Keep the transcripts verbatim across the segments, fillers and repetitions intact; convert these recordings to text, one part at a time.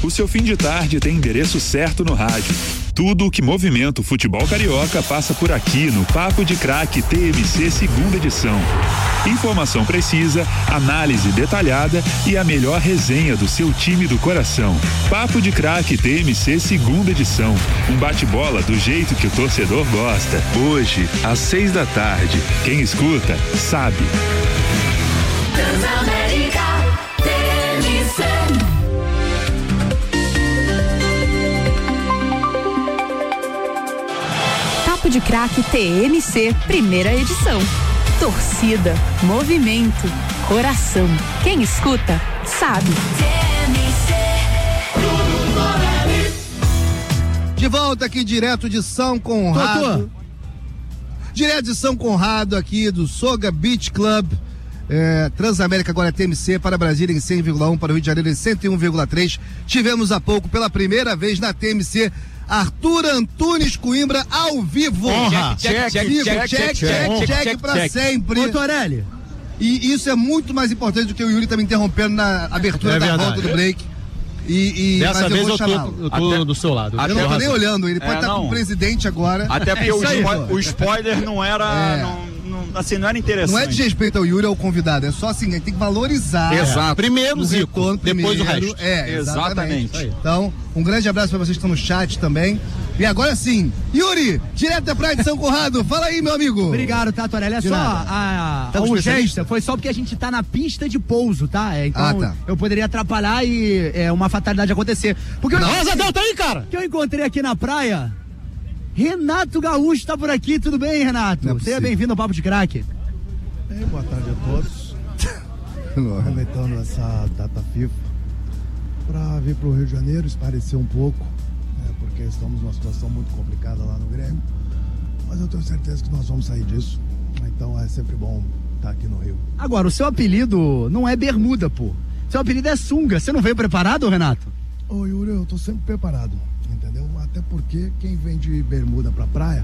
O seu fim de tarde tem endereço certo no rádio. Tudo o que movimenta o futebol carioca passa por aqui no Papo de Craque T M C segunda edição. Informação precisa, análise detalhada e a melhor resenha do seu time do coração. Papo de Craque T M C segunda edição. Um bate-bola do jeito que o torcedor gosta. Hoje, às seis da tarde. Quem escuta, sabe. Transamérica T M C. Papo de Craque T M C, primeira edição. Torcida, movimento, coração. Quem escuta, sabe. De volta aqui direto de São Conrado. Tô, tô. Direto de São Conrado aqui do Soga Beach Club. É, Transamérica agora é T M C, para Brasília em cem vírgula um, para o Rio de Janeiro em cento e um vírgula três. Tivemos há pouco, pela primeira vez na T M C, Arthur Antunes Coimbra ao vivo. Honra. Check, check, vivo, check, check, check, check, check, check pra sempre. Ô, Torelli. E isso é muito mais importante do que o Yuri tá me interrompendo na abertura é da volta do break. E, e, Dessa vez eu, eu tô, eu tô até, do seu lado. Eu não tô nem olhando, ele pode é, estar não. com o presidente agora. Até porque é o, aí, spo o spoiler não era. É. Não, não, assim, não era interessante. Não é de respeito ao Yuri ou ao convidado, é só assim, a gente tem que valorizar. Exato. Primeiro o Zico, retorno, depois o resto. É, exatamente. exatamente. Então, um grande abraço pra vocês que estão no chat também. E agora sim, Yuri, direto da praia de São Conrado, fala aí, meu amigo. Obrigado, tá, Torelli? É De só nada. a, a, Tá a com urgência, especialista? foi só porque a gente tá na pista de pouso, tá? É, então Ah, tá. eu poderia atrapalhar e é, uma fatalidade acontecer. Porque Não, eu, Asa Delta aí, cara! Que eu encontrei aqui na praia, Renato Gaúcho tá por aqui, tudo bem, Renato? Não é Seja possível. bem-vindo ao Papo de Craque. É, boa tarde a todos. Aproveitando essa data FIFA para vir para o Rio de Janeiro, esparecer um pouco, né, porque estamos numa situação muito complicada lá no Grêmio, mas eu tenho certeza que nós vamos sair disso, então é sempre bom estar aqui no Rio. Agora, o seu apelido não é bermuda, pô. Seu apelido é sunga. Você não veio preparado, Renato? Ô Yuri, eu tô sempre preparado, entendeu? Até porque quem vem de bermuda pra praia,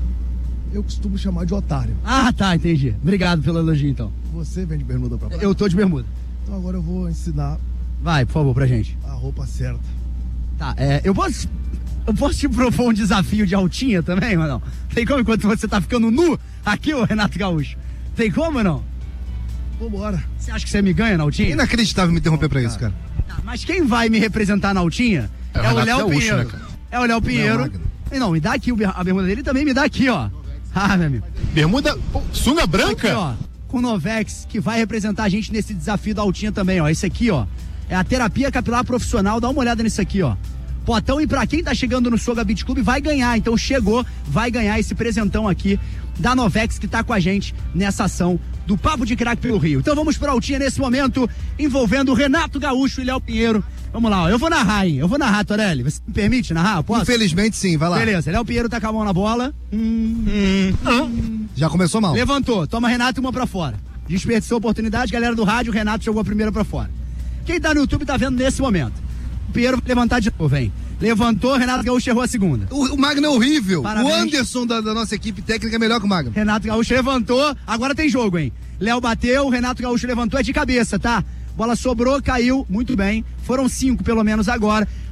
eu costumo chamar de otário. Ah, tá, entendi. Obrigado pelo elogio, então. Você vem de bermuda pra praia? Eu tô de bermuda. Então agora eu vou ensinar Vai, por favor, pra gente. a roupa certa. Tá, é, eu posso, eu posso te propor um desafio de altinha também, ou não? Tem como enquanto você tá ficando nu aqui, ô Renato Gaúcho? Tem como ou não? Vambora. Você acha que você me ganha na altinha? Inacreditável me interromper pra isso, cara. Tá, mas quem vai me representar na altinha é, É o o Renato Léo Gaúcho, Pinheiro. né, cara? É o Léo Pinheiro. Magno. E não, me dá aqui o ber- a bermuda dele e também me dá aqui, ó. Ah, meu amigo. Bermuda, pô, sunga branca? Aqui, ó, com o Novex, que vai representar a gente nesse desafio da altinha também, ó. Esse aqui, ó, é a terapia capilar profissional. Dá uma olhada nisso aqui, ó. Potão, e pra quem tá chegando no Soga Beach Club, vai ganhar. Então chegou, vai ganhar esse presentão aqui da Novex, que tá com a gente nessa ação do Papo de Craque pelo Rio. Então vamos pra altinha nesse momento, envolvendo Renato Gaúcho e Léo Pinheiro. Vamos lá, ó. Eu vou narrar, hein? Eu vou narrar, Torelli. Você me permite narrar? Posso? Infelizmente sim, vai lá. Beleza, Léo Pinheiro tá com a mão na bola. Hum, hum, hum. Já começou mal. Levantou, toma Renato e uma pra fora. Desperdiçou a oportunidade, galera do rádio, Renato jogou a primeira pra fora. Quem tá no YouTube tá vendo nesse momento. O Pinheiro vai levantar de novo, vem. Levantou, Renato Gaúcho errou a segunda. O, o Magno é horrível. Parabéns. O Anderson da, da nossa equipe técnica é melhor que o Magno. Renato Gaúcho levantou, agora tem jogo, hein? Léo bateu, Renato Gaúcho levantou, é de cabeça, tá? Bola sobrou, caiu, muito bem. Foram cinco pelo menos agora.